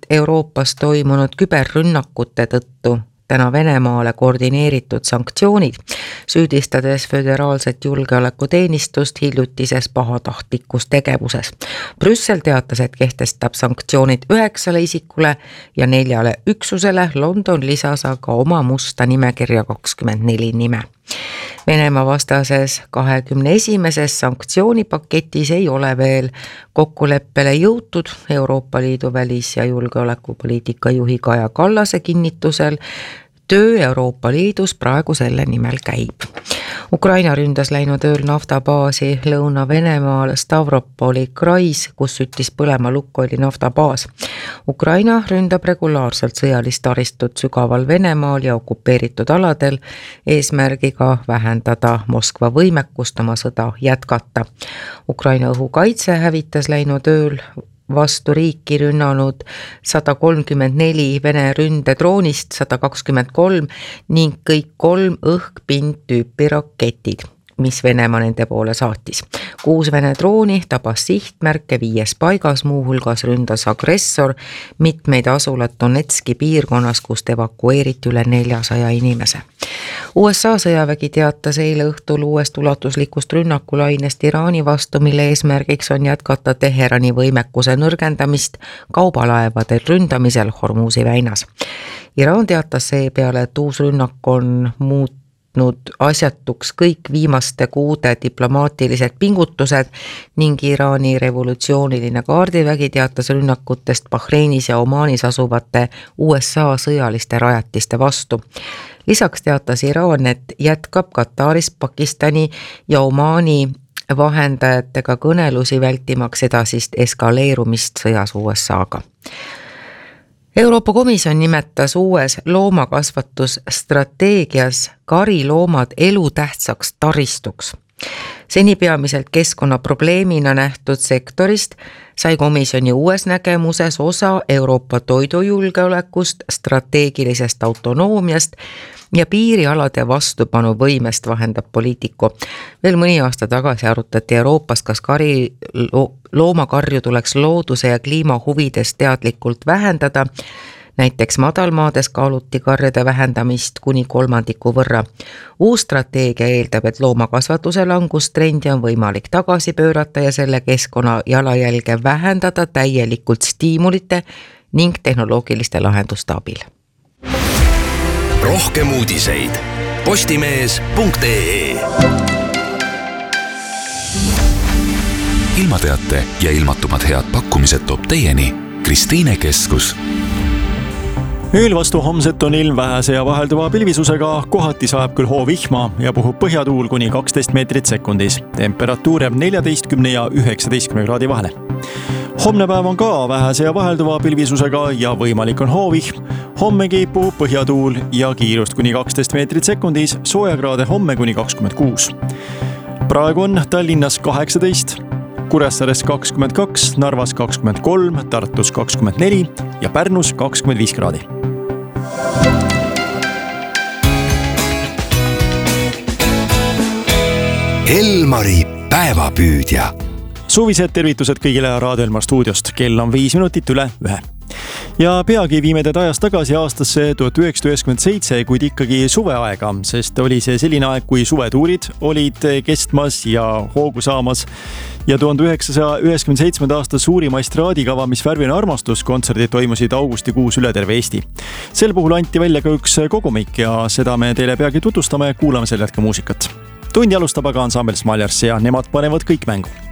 Euroopas toimunud küberrünnakute tõttu täna Venemaale koordineeritud sanktsioonid, süüdistades föderaalset julgeolekuteenistust hiljutises pahatahtlikus tegevuses. Brüssel teatas, et kehtestab sanktsioonid 9 isikule ja 4 üksusele, London lisas aga oma musta nimekirja 24 nime. Venemaa vastases 21. sanktsioonipaketis ei ole veel kokkuleppele jõutud. Euroopa Liidu välis- ja julgeolekupoliitika juhi Kaja Kallase kinnitusel töö Euroopa Liidus praegu selle nimel käib. Ukraina ründas läinud ööl naftabaasi Lõuna-Venemaal Stavropoli krais, kus süttis põlema Lukoili naftabaas. Ukraina ründab regulaarselt sõjalist taristut sügaval Venemaal ja okupeeritud aladel eesmärgiga vähendada Moskva võimekust oma sõda jätkata. Ukraina õhukaitse hävitas läinud ööl vastu riiki rünnanud 134 Vene ründedroonist 123 ning kõik 3 õhk-pind-tüüpi raketid, mis Venemaa nende poole saatis. 6 Vene drooni tabas sihtmärke 5 paigas, muuhulgas ründas agressor mitmeid asulat Donetski piirkonnas, kust evakueeriti üle 400 inimese. USA sõjavägi teatas eile õhtul uuest ulatuslikust rünnakulainest Iraani vastu, mille eesmärgiks on jätkata Teherani võimekuse nõrgendamist kaubalaevadel ründamisel Hormuzi väinas. Iraan teatas seepeale, et uus rünnak on muutnud asjatuks kõik viimaste kuude diplomaatilised pingutused ning Iraani revolutsiooniline kaardivägi teatas rünnakutest Bahreinis ja Omaanis asuvate USA sõjaliste rajatiste vastu. Lisaks teatas Iraan, et jätkab Kataris, Pakistani ja Omaani vahendajatega kõnelusi vältimaks edasist eskaleerumist sõjas USA-ga. Euroopa Komisjon nimetas uues loomakasvatusstrateegias kariloomad elutähtsaks taristuks. Seni peamiselt keskkonnaprobleemina nähtud sektorist sai komisjoni uues nägemuses osa Euroopa toidujulgeolekust, strateegilisest autonoomiast ja piirialade vastupanuvõimest, vahendab Politico. Veel mõni aasta tagasi arutati Euroopas, kas loomakarju tuleks looduse ja kliima huvides teadlikult vähendada. Näiteks madalmaades kaaluti karjade vähendamist kuni 3% võrra. Uus strateegia eeldab, et loomakasvatuse langustrendi on võimalik tagasi pöörata ja selle keskkonna jalajälge vähendada täielikult stiimulite ning tehnoloogiliste lahenduste abil. Rohkem uudiseid postimees.ee. Ilmateate ja ilmatumad head pakkumised toob teieni Kristiine Keskus. Ööl vastu homset on ilm vähese ja vahelduva pilvisusega, kohati saab küll hoovihma ja puhub põhjatuul kuni 12 meetrit sekundis. Temperatuur jääb 14 ja 19 kraadi vahele. Homne päev on ka vähese ja vahelduva pilvisusega ja võimalik on hoovihm. Hommegi puhub põhjatuul ja kiirust kuni 12 meetrit sekundis, soojakraade homme kuni 26. Praegu on Tallinnas 18, Kuressaares 22, Narvas 23, Tartus 24 ja Pärnus 25 kraadi. Elmari päevapüüdja. Suvised tervitused kõigile Raadio Elmar stuudiost. Kell on 5 minutit üle 1. Ja peagi viime teid ajast tagasi aastasse 1997, kuid ikkagi suveaega, sest oli see selline aeg, kui suvetuurid olid kestmas ja hoogu saamas. Ja 1997. aasta suurim estraadikava, mis Värvine armastus kontserdid toimusid augustikuus üle terve Eesti. Sel puhul anti välja ka üks kogumik ja seda me teile peagi tutvustame, kuulame sellelt ka muusikat. Tundi alustab aga ansambel Smaljars ja nemad panevad kõik mängu.